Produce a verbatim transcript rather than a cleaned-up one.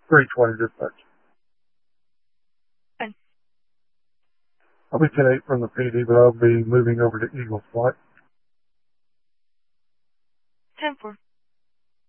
three twenty dispatch. Okay. I'll be ten eight from the P D, but I'll be moving over to Eagle Flight.